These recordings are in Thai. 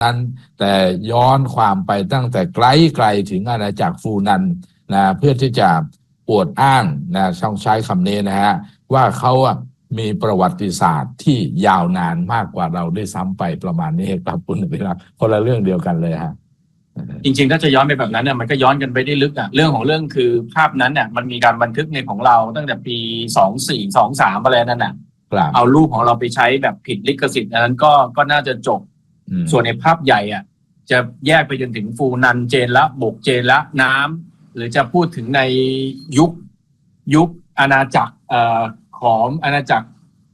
นั้นแต่ย้อนความไปตั้งแต่ไกลถึงอาณาจักรฟูนันนะเพื่อที่จะอวดอ้างนะต้องใช้คำนี้นะฮะว่าเขามีประวัติศาสตร์ที่ยาวนานมากกว่าเราด้วยซ้ำไปประมาณนี้ครับคุณเวลาคนละเรื่องเดียวกันเลยฮะจริงๆถ้าจะย้อนไปแบบนั้นเนี่ยมันก็ย้อนกันไปได้ลึกเรื่องของเรื่องคือภาพนั้นเนี่ยมันมีการบันทึกในของเราตั้งแต่ปี2423อะไรนั่นน่ะเอารูปของเราไปใช้แบบผิดลิขสิทธิ์อันนั้นก็น่าจะจบส่วนในภาพใหญ่จะแยกไปจนถึงฟูนันเจนละบกเจนละน้ำหรือจะพูดถึงในยุคอาณาจักรของอาณาจักร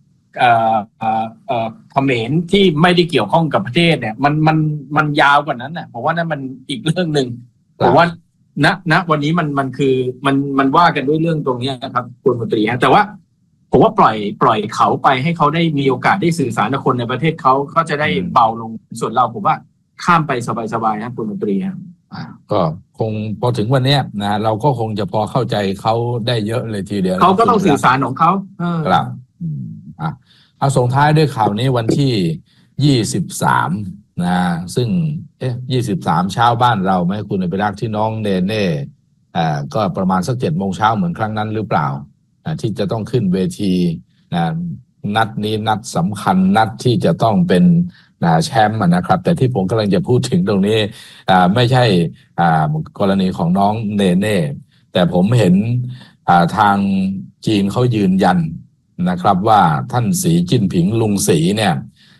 เขมรที่ไม่ได้เกี่ยวข้องกับประเทศเนี่ยมันยาวกว่านั้นผมว่านั่นมันอีกเรื่องหนึ่งผมว่าณวันนี้มันคือมันว่ากันด้วยเรื่องตรงนี้ครับคุณมนตรีแต่ว่าผมว่าปล่อยเขาไปให้เขาได้มีโอกาสได้สื่อสารกับคนในประเทศเขาก็จะได้เบาลงส่วนเราผมว่าข้ามไปสบายๆครับคุณมนตรีครับก็คงพอถึงวันนี้นะเราก็คงจะพอเข้าใจเขาได้เยอะเลยทีเดียวเขาก็ต้องสื่อสารของเขาครับเอาส่งท้ายด้วยข่าวนี้วันที่23นะซึ่ง23เช้าบ้านเราไหมคุณไปรักที่น้องเนเน่ก็ประมาณสัก7 โมงเช้าเหมือนครั้งนั้นหรือเปล่าที่จะต้องขึ้นเวทีนัดนี้นัดสำคัญนัดที่จะต้องเป็นแชมป์นะครับแต่ที่ผมกำลังจะพูดถึงตรงนี้ไม่ใช่กรณีของน้องเนเน่แต่ผมเห็นทางจีนเขายืนยันนะครับว่าท่านสีจิ้นผิงลุงสีเนี่ย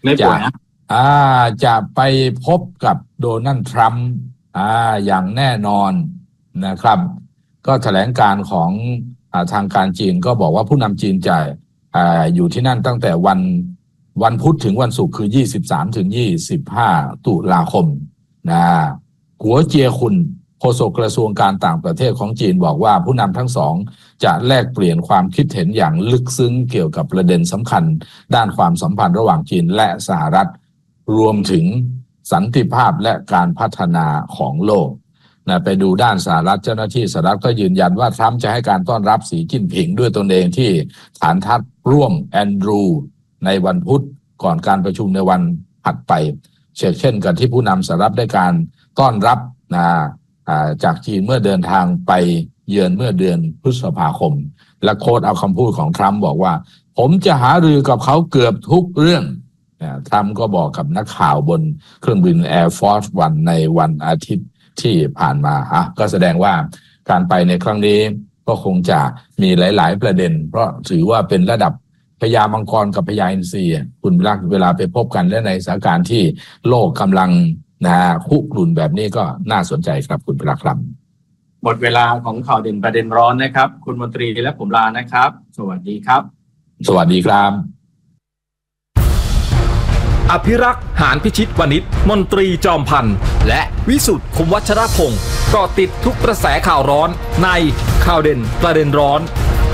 จะไปพบกับโดนัลด์ทรัมป์อย่างแน่นอนนะครับก็แถลงการของทางการจีนก็บอกว่าผู้นำจีนจะอยู่ที่นั่นตั้งแต่วันพุธถึงวันศุกร์คือ23 ถึง 25 ตุลาคมกัวเจียคุนโฆษกกระทรวงการต่างประเทศของจีนบอกว่าผู้นำทั้งสองจะแลกเปลี่ยนความคิดเห็นอย่างลึกซึ้งเกี่ยวกับประเด็นสำคัญด้านความสัมพันธ์ระหว่างจีนและสหรัฐรวมถึงสันติภาพและการพัฒนาของโลกไปดูด้านสหรัฐเจ้าหน้าที่สหรัฐก็ยืนยันว่าทรัมป์จะให้การต้อนรับสีจิ้นผิงด้วยตนเองที่ฐานทัพร่วมแอนดรูในวันพุธก่อนการประชุมในวันถัดไปเช่นกันที่ผู้นำสหรัฐได้การต้อนรับจากจีนเมื่อเดินทางไปเยือนเมื่อเดือนพฤษภาคมและโค้ดเอาคำพูดของทรัมป์บอกว่าผมจะหารือกับเขาเกือบทุกเรื่องทรัมป์ก็บอกกับนักข่าวบนเครื่องบิน Air Force One ในวันอาทิตย์ที่ผ่านมาก็แสดงว่าการไปในครั้งนี้ก็คงจะมีหลายๆประเด็นเพราะถือว่าเป็นระดับพญามังกรกับพญาอินทรีคุณรักเวลาไปพบกันและในสถานการณ์ที่โลกกำลังคุกรุ่นแบบนี้ก็น่าสนใจครับคุณรักครับหมดเวลาของข่าวเด่นประเด็นร้อนนะครับคุณมนตรีและผมลานะครับสวัสดีครับสวัสดีครับอภิรักษ์หานพิชิตวณิชมนตรีจอมพันธ์และวิสุทธิ์คมวัชรพงศ์ก็ติดทุกกระแสข่าวร้อนในข่าวเด่นประเด็นร้อน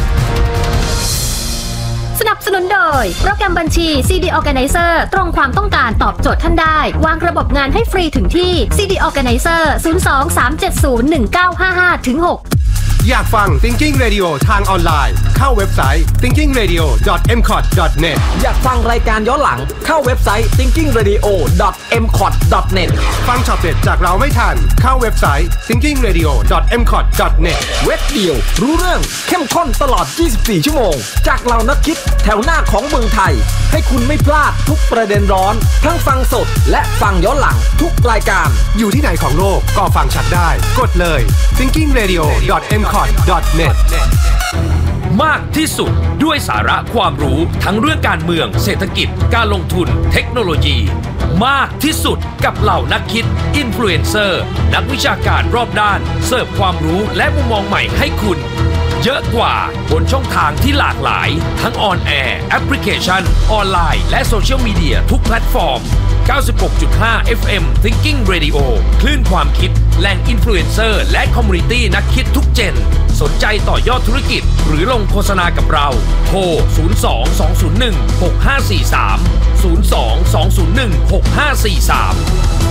สนับสนุนโดยโปรแกรมบัญชี CD Organizer ตรงความต้องการตอบโจทย์ท่านได้วางระบบงานให้ฟรีถึงที่ CD Organizer 02-370-1955-6 อยากฟัง Thinking Radio ทางออนไลน์เข้าเว็บไซต์ thinkingradio.mcot.net อยากฟังรายการย้อนหลังเข้าเว็บไซต์ thinkingradio.mcot.net ฟังช็อตเด็ดจากเราไม่ทันเข้าเว็บไซต์ thinkingradio.mcot.net เว็บเดียวรู้เรื่องเข้มข้นตลอด24ชั่วโมงจากเรานักคิดแถวหน้าของเมืองไทยให้คุณไม่พลาดทุกประเด็นร้อนทั้งฟังสดและฟังย้อนหลังทุกรายการอยู่ที่ไหนของโลกก็ฟังชัดได้กดเลย thinkingradio.mcot.net มากที่สุดด้วยสาระความรู้ทั้งเรื่องการเมืองเศรษฐกิจการลงทุนเทคโนโลยีมากที่สุดกับเหล่านักคิดอินฟลูเอนเซอร์นักวิชาการรอบด้านเสิร์ฟความรู้และมุมมองใหม่ให้คุณเยอะกว่าบนช่องทางที่หลากหลายทั้งออนแอร์แอปพลิเคชันออนไลน์และโซเชียลมีเดียทุกแพลตฟอร์ม 96.5 FM Thinking Radio คลื่นความคิดแหล่งอินฟลูเอนเซอร์และคอมมูนิตี้นักคิดทุกเจนสนใจต่อยอดธุรกิจหรือลงโฆษณากับเราโทร 02-201-6543 02-201-6543